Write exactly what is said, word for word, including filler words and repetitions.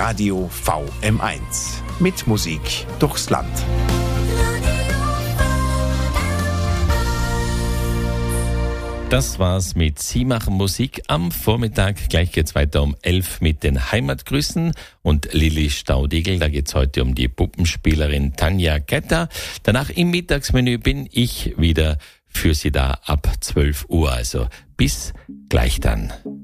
Radio V M eins. Mit Musik durchs Land. Das war's mit Sie machen Musik am Vormittag. Gleich geht's weiter um elf mit den Heimatgrüßen und Lilly Staudigl. Da geht's heute um die Puppenspielerin Tanja Getter. Danach im Mittagsmenü bin ich wieder für Sie da ab zwölf Uhr. Also bis gleich dann.